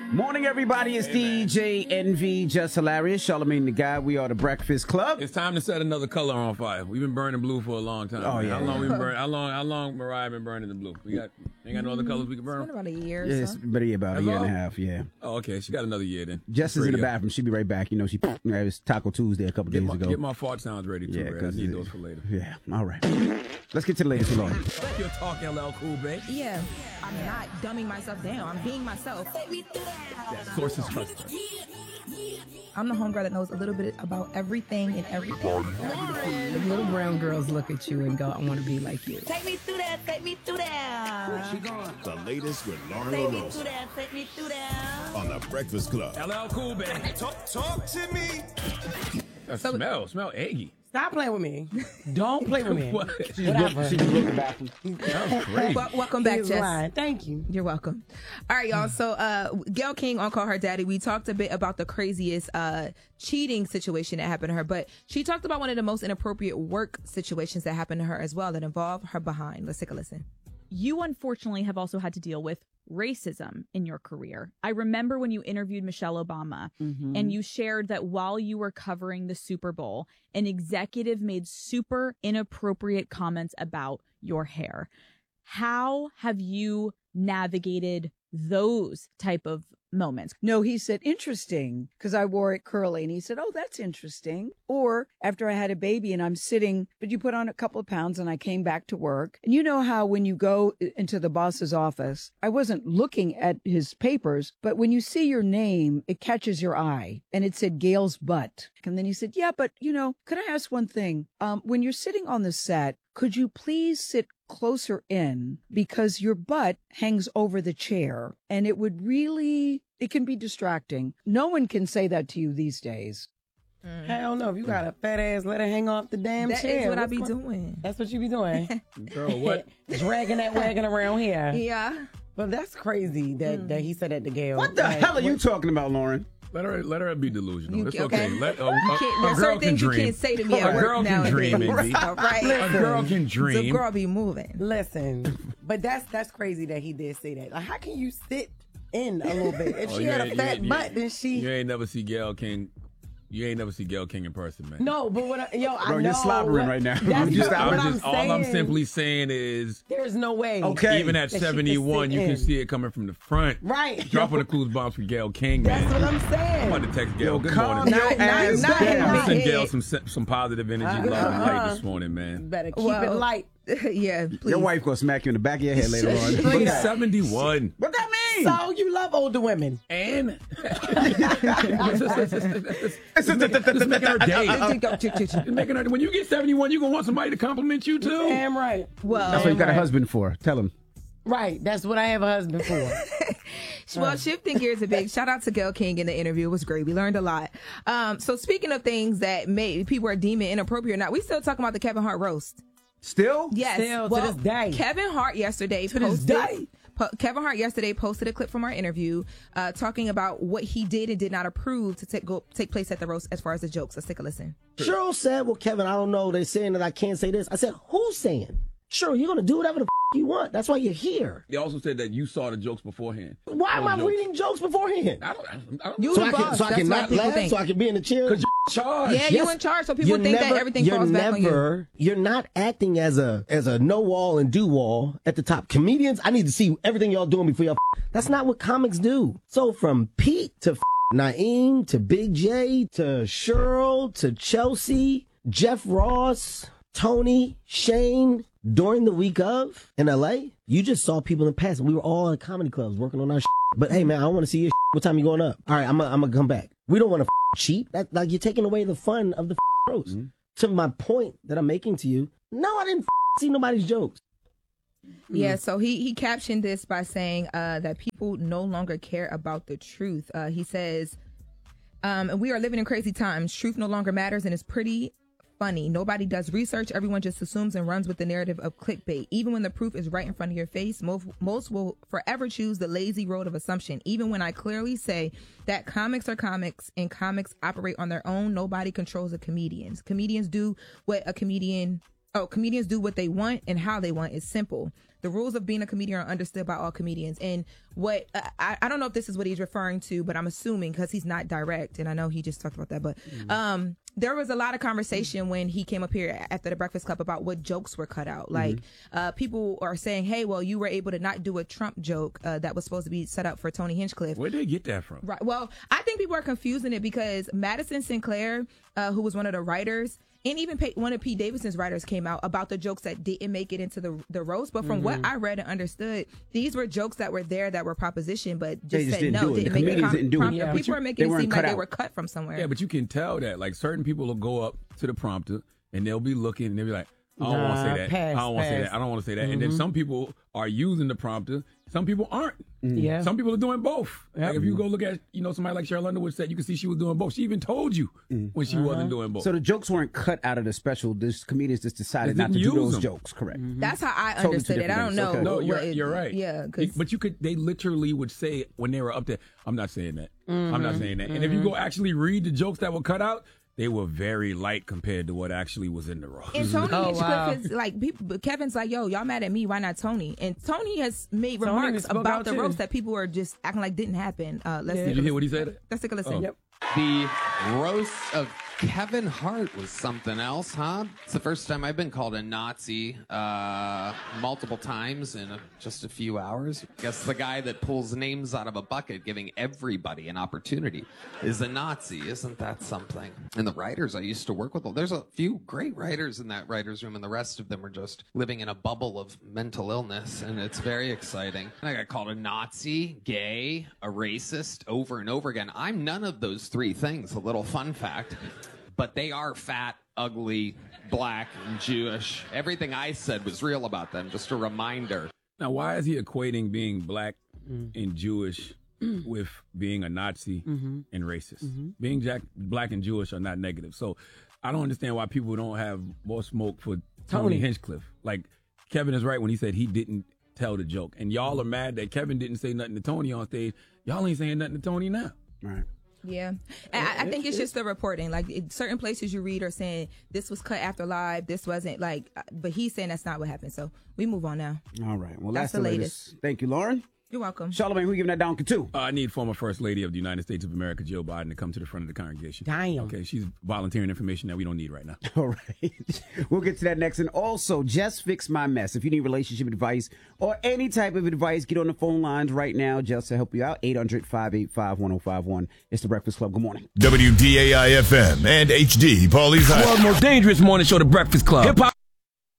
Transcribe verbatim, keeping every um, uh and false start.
Morning, everybody. It's D J Envy, Just Hilarious, Charlamagne the Guy. We are the Breakfast Club. It's time to set another color on fire. We've been burning blue for a long time. Oh, man. yeah. How long we been burn? How long? How long Mariah been burning the blue? We got ain't got no other colors we can burn. It's been about a year. Yeah, Or it's so. been about a That's year all? and a half, yeah. Oh, okay. She got another year then. Jess is in the Radio. bathroom. She'll be right back. You know, she it was Taco Tuesday a couple Get days my, ago. get my fart sounds ready too, yeah, Red. I because need those for later. Yeah, all right. Let's get to the latest. Hold on. You're talking L L Cool, babe. Yeah, I'm not dumbing myself down. I'm being myself. Sources trust. I'm the homegirl that knows a little bit about everything and everything. The little brown girls look at you and go, I want to be like you. Take me through that, take me through that. The latest with Lauren Take me LaRosa through that, take me through that. on the Breakfast Club. L L Cool, babe. Talk, talk to me. That So- smell, smell eggy. Stop playing with me. Don't play with me. What? Whatever. She just looking back. That was great. Wel- welcome back, He's Jess. lying. Thank you. You're welcome. All right, y'all. So, uh, Gayle King on Call Her Daddy, we talked a bit about the craziest uh, cheating situation that happened to her, but she talked about one of the most inappropriate work situations that happened to her as well that involved her behind. Let's take a listen. You unfortunately have also had to deal with racism in your career. I remember when you interviewed Michelle Obama and you shared that while you were covering the Super Bowl, an executive made super inappropriate comments about your hair. How have you navigated those type of moments? No, he said, interesting, because I wore it curly. And he said, oh, that's interesting. Or after I had a baby and I'm sitting, but you put on a couple of pounds and I came back to work. And you know how when you go into the boss's office, I wasn't looking at his papers, but when you see your name, it catches your eye. And it said Gail's butt. And then he said, yeah, but, you know, could I ask one thing? Um, when you're sitting on the set, could you please sit closer in because your butt hangs over the chair and it would really, it can be distracting. No one can say that to you these days. Hell no. If you got a fat ass, let it hang off the damn That chair. is what I What's be going- doing. That's what you be doing. Girl, what? Dragging that wagon around here. Yeah. But that's crazy that, that he said that to Gail. What the Like, hell are you talking about, Lauren? Let her let her be delusional. You- It's okay. okay. Let, uh, You a, can't, a there's girl certain can things dream. you can't say to me at A work girl can nowadays. dream, Envy. All right. A girl can The dream. girl be moving. Listen, but that's that's crazy that he did say that. Like, how can you sit in a little bit? If Oh, she you had ain't- a you fat ain't- you butt, ain't- then she. You ain't never see Gayle King. You ain't never see Gayle King in person, man. No, but what I, yo, I Bro, know. you're slobbering what- right now. That's Just- what I I'm I'm just, all I'm saying. simply saying is, There's no way. Okay. even at that she can seventy-one, sit you can in. see it coming from the front. Right. Dropping the clues bombs for Gayle King, man. That's what I'm saying. I'm about to text Gayle. Yo, Good calm morning. your Not- not- ass not down. in my Send head. Gayle some some positive energy, Uh, love, and uh-uh. light this morning, man. Better keep Well, it light. yeah, please. Your wife gonna smack you in the back of your head later on. She's seventy-one. What that mean? So you love older women. And it's making her day. It's making her, when you get seventy-one, you gonna want somebody to compliment you too. Damn right. Well, That's what you got a Right. husband for. Tell him. Right. That's what I have a husband for. well, shifting gears a bit. Shout out to Gayle King in the interview. It was great. We learned a lot. Um, so speaking of things that may people are deeming inappropriate or not, we still talking about the Kevin Hart roast. Still? Yes. Still to well, this day. Kevin Hart yesterday To this posted. day. po- Kevin Hart yesterday posted a clip from our interview, uh, talking about what he did and did not approve to take go, take place at the roast as far as the jokes. Let's take a listen. Cheryl said, well, Kevin, I don't know. They're saying that I can't say this. I said, who's saying? Cheryl, you're going to do whatever the f- you want. That's why you're here. They also said that you saw the jokes beforehand. Why am I Jokes. reading jokes beforehand? I don't, I don't, I don't You So the I can, boss. so I That's can what not people laugh, think. so I can be in the chair? Because you're charged. Yeah, you in charge, so people You're think never- that everything you're falls back on you. never, You're not acting as a as a no wall and do wall at the top. Comedians, I need to see everything y'all doing before y'all. F- That's not what comics do. So from Pete to f- Naeem to Big J to Cheryl to Chelsea, Jeff Ross, Tony, Shane, during the week of in L A, you just saw people in the past. We were all at comedy clubs working on our shit. But hey, man, I want to see your shit. What time you going up? All right, I'm going to come back. We don't want to cheat. That, like, you're taking away the fun of the roast. Mm-hmm. To my point that I'm making to you, no, I didn't see nobody's jokes. Yeah, so he, he captioned this by saying uh, that people no longer care about the truth. Uh, he says, um, we are living in crazy times. Truth no longer matters and it's pretty funny. Nobody does research. Everyone just assumes and runs with the narrative of clickbait. Even when the proof is right in front of your face, most, most will forever choose the lazy road of assumption. Even when I clearly say that comics are comics and comics operate on their own, nobody controls the comedians. Comedians do what a comedian Oh, comedians do what they want and how they want. It's simple. The rules of being a comedian are understood by all comedians. And what uh, I, I don't know if this is what he's referring to, but I'm assuming because he's not direct, and I know he just talked about that. But mm-hmm. um, there was a lot of conversation when he came up here after the Breakfast Club about what jokes were cut out. Like mm-hmm. uh, people are saying, "Hey, well, you were able to not do a Trump joke uh, that was supposed to be set up for Tony Hinchcliffe." Where did they get that from? Right. Well, I think people are confusing it because Madison Sinclair, uh, who was one of the writers. And even P- one of Pete Davidson's writers came out about the jokes that didn't make it into the the roast. But from mm-hmm. what I read and understood, these were jokes that were there that were propositioned, but just, just said didn't no, do it. didn't The make it. Com- didn't do it. Yeah. People are making it seem like out. They were cut from somewhere. Yeah, but you can tell that. Like certain people will go up to the prompter and they'll be looking and they'll be like, I don't nah, want to say that. Pass, I don't want to say that. I don't want to say that. Mm-hmm. And then some people are using the prompter. Some people aren't. Mm-hmm. Yeah. Some people are doing both. Yep. Like if you Mm-hmm. go look at, you know, somebody like Cheryl Underwood said, you can see she was doing both. She even told you mm-hmm. when she uh-huh. wasn't doing both. So the jokes weren't cut out of the special. This comedians just decided not to do those them. jokes. Correct. Mm-hmm. That's how I totally understood it. I don't know. Okay. No, you're, it, you're right. Yeah. But you could, they literally would say when they were up there, I'm not saying that. Mm-hmm. I'm not saying that. Mm-hmm. And if you go actually read the jokes that were cut out, they were very light compared to what actually was in the roast. And Tony oh, Hinchcliffe wow. is like, people, Kevin's like, yo, y'all mad at me? Why not Tony? And Tony has made Tony remarks about the too. roast that people are just acting like didn't happen. Uh, let's yeah. Did you hear what he said? Let's take a listen. Oh. Yep. The roast of Kevin Hart was something else, huh? It's the first time I've been called a Nazi uh, multiple times in a, just a few hours. I guess the guy that pulls names out of a bucket, giving everybody an opportunity, is a Nazi. Isn't that something? And the writers I used to work with, there's a few great writers in that writer's room, and the rest of them are just living in a bubble of mental illness, and it's very exciting. And I got called a Nazi, gay, a racist over and over again. I'm none of those three things, a little fun fact. But they are fat, ugly, black, and Jewish. Everything I said was real about them, just a reminder. Now, why is he equating being black mm. and Jewish mm. with being a Nazi mm-hmm. and racist? Mm-hmm. Being jack, black and Jewish are not negative. So I don't understand why people don't have more smoke for Tony, Tony Hinchcliffe. Like, Kevin is right when he said he didn't tell the joke. And y'all are mad that Kevin didn't say nothing to Tony on stage. Y'all ain't saying nothing to Tony now. Right. Yeah, and I, I think it's just the reporting. Like it, certain places you read are saying this was cut after live, this wasn't like, but he's saying that's not what happened. So we move on now. All right. Well, that's, that's the latest. latest. Thank you, Lauren. You're welcome. Charlamagne, who giving that donkey to? Uh, I need former First Lady of the United States of America, Jill Biden, to come to the front of the congregation. Damn. Okay, she's volunteering information that we don't need right now. All right. We'll get to that next. And also, Just Fix My Mess. If you need relationship advice or any type of advice, get on the phone lines right now just to help you out. eight hundred, five eight five, one oh five one. It's The Breakfast Club. Good morning. W D A I F M and H D Paulie's World's most dangerous morning show, The Breakfast Club. Hip-hop